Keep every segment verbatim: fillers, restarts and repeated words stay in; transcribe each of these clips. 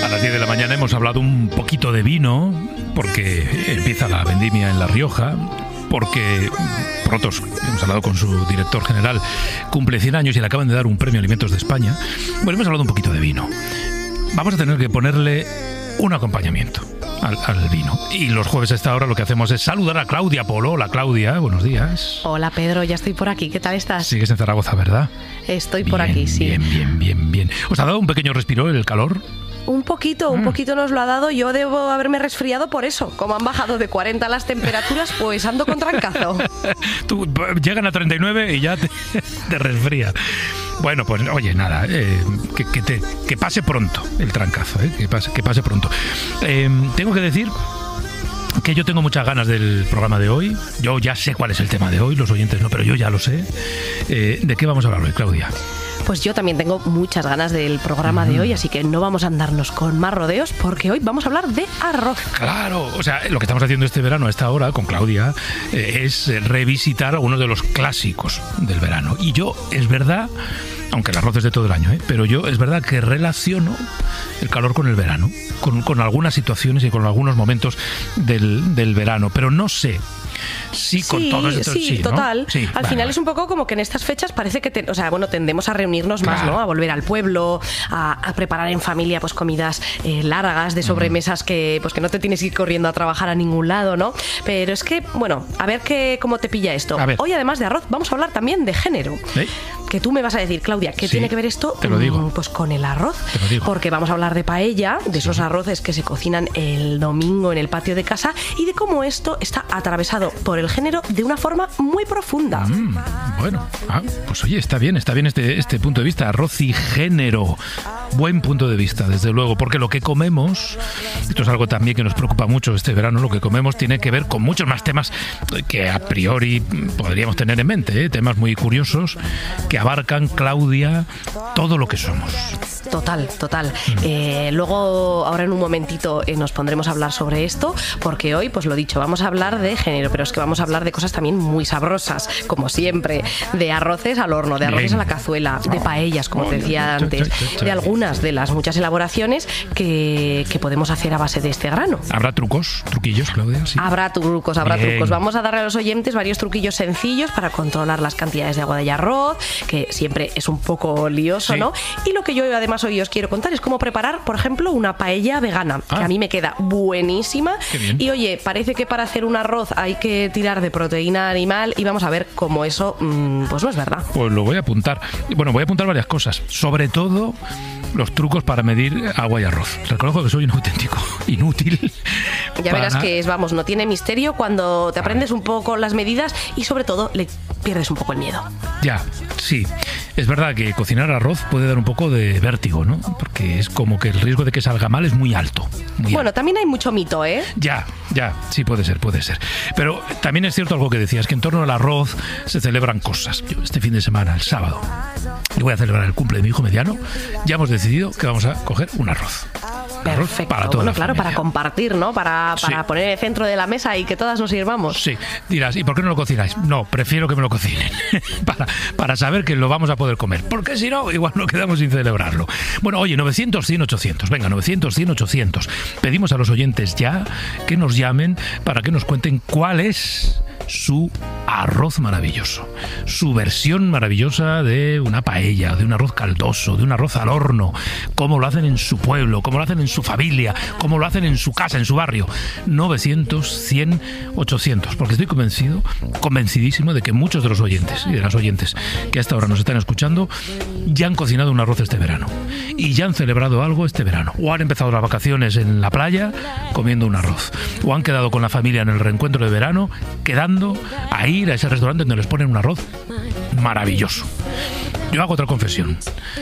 A las diez de la mañana hemos hablado un poquito de vino, porque empieza la vendimia en La Rioja, porque Protos, hemos hablado con su director general, cumple cien años y le acaban de dar un premio Alimentos de España. Bueno, hemos hablado un poquito de vino. Vamos a tener que ponerle un acompañamiento al, al vino. Y los jueves a esta hora lo que hacemos es saludar a Claudia Polo. Hola, Claudia, buenos días. Hola, Pedro, ya estoy por aquí. ¿Qué tal estás? Sigues en Zaragoza, ¿verdad? Estoy bien, por aquí, sí. Bien, bien, bien, bien. ¿Os ha dado un pequeño respiro el calor? Un poquito, un Mm. poquito nos lo ha dado. Yo debo haberme resfriado por eso. Como han bajado de cuarenta las temperaturas, pues ando con trancazo. Tú, llegan a treinta y nueve y ya te, te resfría. Bueno, pues oye, nada, eh, que, que, te, que pase pronto el trancazo, eh, que, pase, que pase pronto. Eh, tengo que decir que yo tengo muchas ganas del programa de hoy. Yo ya sé cuál es el tema de hoy, los oyentes no, pero yo ya lo sé. Eh, ¿De qué vamos a hablar hoy, Claudia? Pues yo también tengo muchas ganas del programa de hoy, así que no vamos a andarnos con más rodeos, porque hoy vamos a hablar de arroz. Claro, o sea, lo que estamos haciendo este verano a esta hora con Claudia eh, es revisitar algunos de los clásicos del verano. Y yo, es verdad, aunque el arroz es de todo el año, ¿eh? pero yo es verdad que relaciono el calor con el verano, con, con algunas situaciones y con algunos momentos del, del verano, pero no sé sí, con sí, todo esto, sí, sí, ¿no? total. Sí, Al vale, final vale. es un poco como que en estas fechas parece que, te, o sea, bueno, tendemos a reunirnos más, Claro. ¿no? A volver al pueblo, a, a preparar en familia, pues comidas eh, largas, de sobremesas que, pues que no te tienes que ir corriendo a trabajar a ningún lado, ¿no? Pero es que, bueno, a ver qué, cómo te pilla esto. A ver. Hoy, además de arroz, vamos a hablar también de género. ¿Eh? Que tú me vas a decir, Claudia, ¿qué Sí, tiene que ver esto? te lo digo. Mm, Pues con el arroz. Te lo digo. Porque vamos a hablar de paella, de esos arroces que se cocinan el domingo en el patio de casa y de cómo esto está atravesado por el género de una forma muy profunda. Mm, bueno, ah, pues oye, está bien, está bien este, este punto de vista, arroz y género. Buen punto de vista, desde luego, porque lo que comemos, esto es algo también que nos preocupa mucho este verano, lo que comemos tiene que ver con muchos más temas que a priori podríamos tener en mente, ¿eh? Temas muy curiosos que abarcan, Claudia, todo lo que somos. Total, total. Eh, luego, ahora en un momentito eh, nos pondremos a hablar sobre esto, porque hoy, pues lo dicho, vamos a hablar de género, pero es que vamos a hablar de cosas también muy sabrosas, como siempre, de arroces al horno, de arroces Bien. a la cazuela, de paellas, como te decía Cha, cha, antes, cha, cha. de algunas de las muchas elaboraciones que, que podemos hacer a base de este grano. ¿Habrá trucos, truquillos, Claudia? Sí. Habrá trucos, habrá Bien. trucos. Vamos a darle a los oyentes varios truquillos sencillos para controlar las cantidades de agua del arroz, que siempre es un poco lioso, Sí. ¿no? Y lo que yo además hoy os quiero contar es cómo preparar, por ejemplo, una paella vegana, Ah. que a mí me queda buenísima. Qué bien. Y oye, parece que para hacer un arroz hay que tirar de proteína animal y vamos a ver cómo eso, mmm, pues no es verdad. Pues lo voy a apuntar. Bueno, voy a apuntar varias cosas. Sobre todo los trucos para medir agua y arroz. Reconozco que soy un auténtico inútil. Ya para- verás que es, vamos, no tiene misterio cuando te aprendes un poco las medidas y sobre todo le pierdes un poco el miedo. Ya, sí. Es verdad que cocinar arroz puede dar un poco de vértigo, ¿no? Porque es como que el riesgo de que salga mal es muy alto. Muy Bueno, alto. también hay mucho mito, ¿eh? Ya, ya, sí puede ser, puede ser. Pero también es cierto algo que decías, que en torno al arroz se celebran cosas. Yo este fin de semana, el sábado, yo voy a celebrar el cumple de mi hijo mediano. Ya hemos decidido que vamos a coger un arroz. Arroz Perfecto. para toda Bueno, la claro, familia. para compartir, ¿no? Para, para Sí. poner en el centro de la mesa y que todas nos sirvamos. Sí, dirás, ¿y por qué no lo cocináis? No, prefiero que me lo cocinen para, para saber que lo vamos a poder comer, porque si no, igual no quedamos sin celebrarlo. Bueno, oye, novecientos, cien, ochocientos, venga, novecientos, cien, ochocientos. Pedimos a los oyentes ya que nos llamen para que nos cuenten cuál es su arroz maravilloso, su versión maravillosa de una paella, de un arroz caldoso, de un arroz al horno, cómo lo hacen en su pueblo, cómo lo hacen en su familia, cómo lo hacen en su casa, en su barrio. novecientos, cien, ochocientos, porque estoy convencido, convencidísimo de que muchos de los oyentes y de las oyentes que hasta ahora nos están escuchando ya han cocinado un arroz este verano y ya han celebrado algo este verano, o han empezado las vacaciones en la playa comiendo un arroz, o han quedado con la familia en el reencuentro de verano quedando a ir a ese restaurante donde les ponen un arroz maravilloso. Yo hago otra confesión.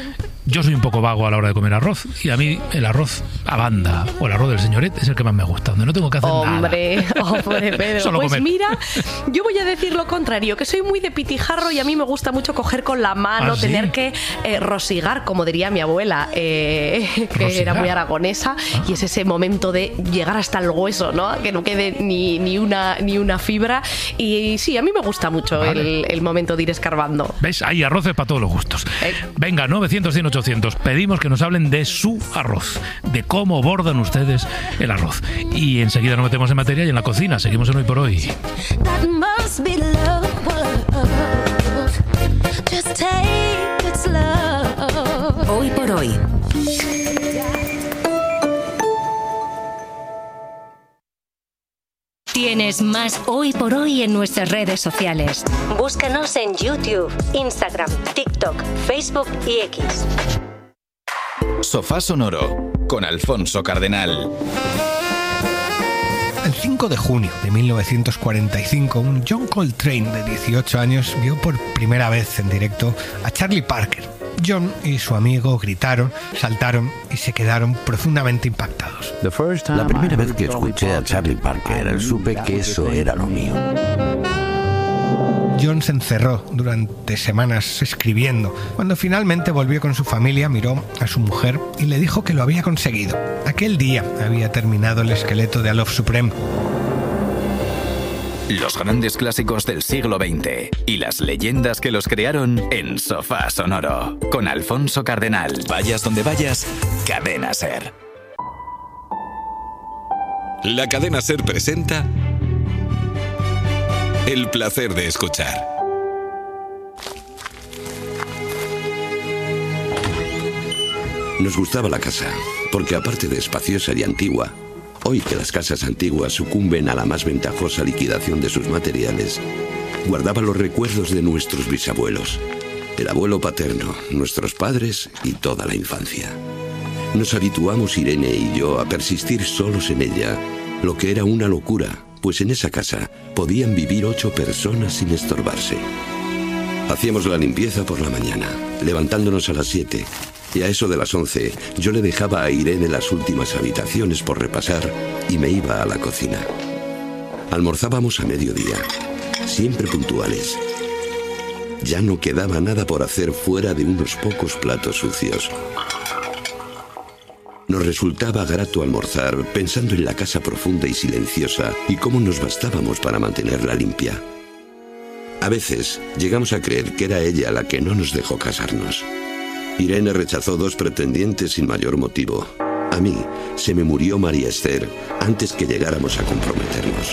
Yo soy un poco vago a la hora de comer arroz y a mí el arroz a banda o el arroz del señoret es el que más me gusta, donde no tengo que hacer Hombre, nada. hombre, Pedro. Solo Pues comer. mira, yo voy a decir lo contrario, que soy muy de pitijarro y a mí me gusta mucho coger con la mano, ¿Ah, sí? tener que eh, rosigar, como diría mi abuela, eh, que ¿Rosigar? era muy aragonesa, y es ese momento de llegar hasta el hueso, ¿no? Que no quede ni, ni, una, ni una fibra. Y sí, a mí me gusta mucho Vale. el, el momento de ir escarbando. ¿Ves? Hay arroces para todos los gustos. Eh. Venga, novecientos, cien, ochocientos. ochocientos. Pedimos que nos hablen de su arroz, de cómo bordan ustedes el arroz. Y enseguida nos metemos en materia y en la cocina. Seguimos en Hoy por Hoy. Hoy por Hoy. Tienes más Hoy por Hoy en nuestras redes sociales. Búscanos en YouTube, Instagram, TikTok, Facebook y X. Sofá Sonoro con Alfonso Cardenal. El cinco de junio de mil novecientos cuarenta y cinco, un John Coltrane de dieciocho años vio por primera vez en directo a Charlie Parker. John y su amigo gritaron, saltaron y se quedaron profundamente impactados. La primera vez que escuché a Charlie Parker, supe que eso era lo mío. John se encerró durante semanas escribiendo. Cuando finalmente volvió con su familia, miró a su mujer y le dijo que lo había conseguido. Aquel día había terminado el esqueleto de A Love Supreme. Los grandes clásicos del siglo veinte y las leyendas que los crearon en Sofá Sonoro. Con Alfonso Cardenal. Vayas donde vayas, Cadena Ser. La Cadena Ser presenta El placer de escuchar. Nos gustaba la casa, porque aparte de espaciosa y antigua, hoy que las casas antiguas sucumben a la más ventajosa liquidación de sus materiales, guardaba los recuerdos de nuestros bisabuelos, el abuelo paterno, nuestros padres y toda la infancia. Nos habituamos, Irene y yo, a persistir solos en ella, lo que era una locura, pues en esa casa podían vivir ocho personas sin estorbarse. Hacíamos la limpieza por la mañana, levantándonos a las siete, y a eso de las once yo le dejaba a Irene las últimas habitaciones por repasar y me iba a la cocina. Almorzábamos a mediodía, siempre puntuales. Ya no quedaba nada por hacer fuera de unos pocos platos sucios. Nos resultaba grato almorzar pensando en la casa profunda y silenciosa y cómo nos bastábamos para mantenerla limpia. A veces llegamos a creer que era ella la que no nos dejó casarnos. Irene rechazó dos pretendientes sin mayor motivo. A mí se me murió María Esther antes que llegáramos a comprometernos.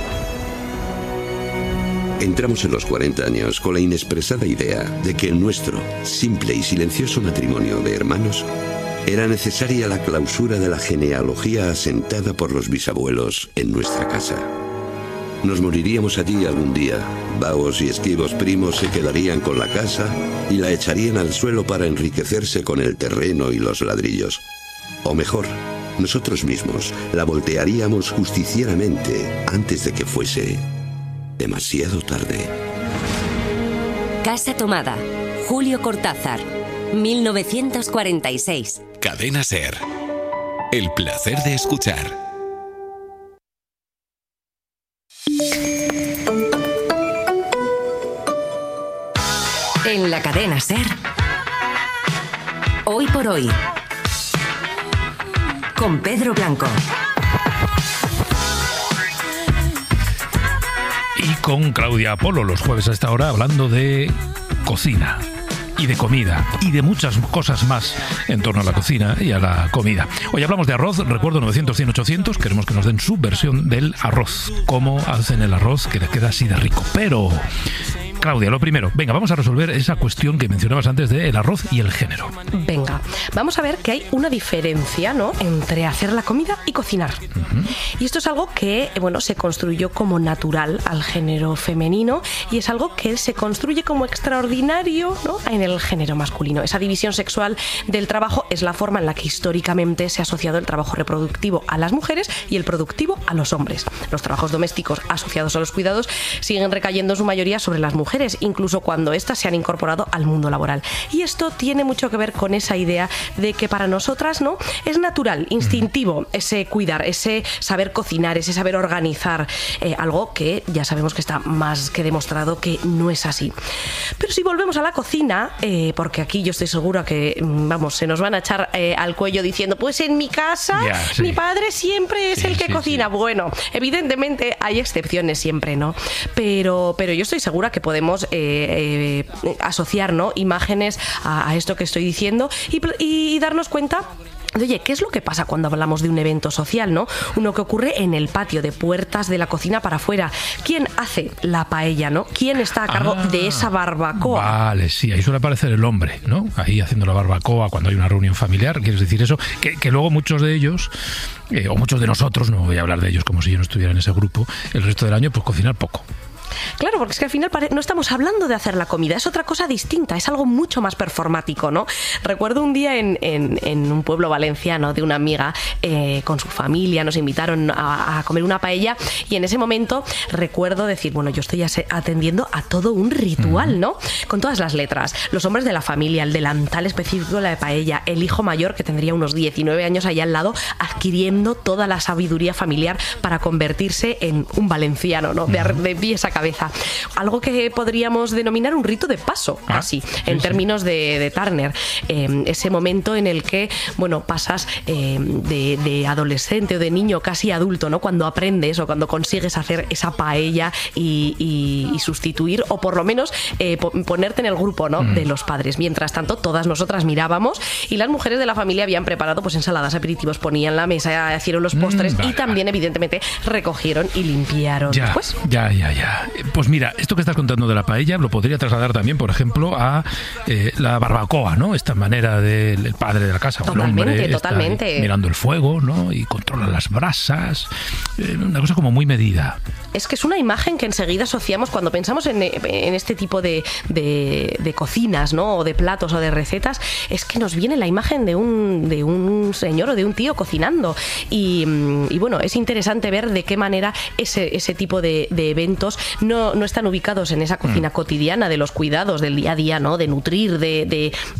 Entramos en los cuarenta años con la inexpresada idea de que en nuestro simple y silencioso matrimonio de hermanos era necesaria la clausura de la genealogía asentada por los bisabuelos en nuestra casa. Nos moriríamos allí algún día. Vaos y esquivos primos se quedarían con la casa y la echarían al suelo para enriquecerse con el terreno y los ladrillos. O mejor, nosotros mismos la voltearíamos justicieramente antes de que fuese demasiado tarde. Casa tomada. Julio Cortázar. mil novecientos cuarenta y seis. Cadena Ser. El placer de escuchar. En la Cadena Ser. Hoy por Hoy. Con Pedro Blanco. Y con Claudia Apolo, los jueves a esta hora, hablando de cocina y de comida y de muchas cosas más en torno a la cocina y a la comida. Hoy hablamos de arroz, recuerdo novecientos, cien, ochocientos, queremos que nos den su versión del arroz, cómo hacen el arroz que les queda así de rico. Pero, Claudia, lo primero, venga, vamos a resolver esa cuestión que mencionabas antes de el arroz y el género. Venga, vamos a ver que hay una diferencia, ¿no?, entre hacer la comida y cocinar. Uh-huh. Y esto es algo que, bueno, se construyó como natural al género femenino y es algo que se construye como extraordinario, ¿no?, en el género masculino. Esa división sexual del trabajo es la forma en la que históricamente se ha asociado el trabajo reproductivo a las mujeres y el productivo a los hombres. Los trabajos domésticos asociados a los cuidados siguen recayendo en su mayoría sobre las mujeres, incluso cuando éstas se han incorporado al mundo laboral. Y esto tiene mucho que ver con esa idea de que para nosotras, ¿no?, es natural, instintivo, ese cuidar, ese saber cocinar, ese saber organizar, eh, algo que ya sabemos que está más que demostrado que no es así. Pero si volvemos a la cocina, eh, porque aquí yo estoy segura que, vamos, se nos van a echar eh, al cuello diciendo, pues en mi casa yeah, sí. mi padre siempre es sí, el que sí, cocina. Sí. Bueno, evidentemente hay excepciones siempre, ¿no? Pero, pero yo estoy segura que podemos podemos eh, eh, asociar, ¿no?, imágenes a, a esto que estoy diciendo y, y darnos cuenta. Oye, ¿qué es lo que pasa cuando hablamos de un evento social, no? Uno que ocurre en el patio, de puertas de la cocina para afuera. ¿Quién hace la paella, no? ¿Quién está a cargo ah, de esa barbacoa? Vale, sí, ahí suele aparecer el hombre, ¿no? Ahí haciendo la barbacoa cuando hay una reunión familiar. ¿Quieres decir eso? Que, que luego muchos de ellos, eh, o muchos de nosotros, no voy a hablar de ellos como si yo no estuviera en ese grupo, el resto del año, pues cocinar poco. Claro, porque es que al final no estamos hablando de hacer la comida, es otra cosa distinta, es algo mucho más performático, ¿no? Recuerdo un día en, en, en un pueblo valenciano de una amiga eh, con su familia, nos invitaron a, a comer una paella y en ese momento recuerdo decir, bueno, yo estoy atendiendo a todo un ritual, ¿no? Con todas las letras, los hombres de la familia, el delantal específico de la paella, el hijo mayor que tendría unos diecinueve años allá al lado, adquiriendo toda la sabiduría familiar para convertirse en un valenciano, ¿no? De, de pies a cabeza. Algo que podríamos denominar un rito de paso, ah, casi, sí, en sí. términos de, de Turner. Eh, ese momento en el que, bueno, pasas eh, de, de adolescente o de niño casi adulto, ¿no? Cuando aprendes o cuando consigues hacer esa paella y, y, y sustituir, o por lo menos eh, ponerte en el grupo, ¿no?, mm. de los padres. Mientras tanto, todas nosotras mirábamos y las mujeres de la familia habían preparado pues ensaladas, aperitivos, ponían la mesa, hicieron los postres mm, vale, y también, vale. evidentemente, recogieron y limpiaron. Ya, después. ya, ya, ya. Pues mira, esto que estás contando de la paella lo podría trasladar también, por ejemplo, a eh, la barbacoa, ¿no? Esta manera del padre de la casa, totalmente, o el hombre totalmente. mirando el fuego, ¿no? Y controla las brasas, eh, una cosa como muy medida. Es que es una imagen que enseguida asociamos cuando pensamos en, en este tipo de, de, de cocinas, ¿no?, o de platos o de recetas, es que nos viene la imagen de un, de un señor o de un tío cocinando. Y, y bueno, es interesante ver de qué manera ese, ese tipo de, de eventos no, no están ubicados en esa cocina mm. cotidiana de los cuidados del día a día, ¿no?, de nutrir, de, de,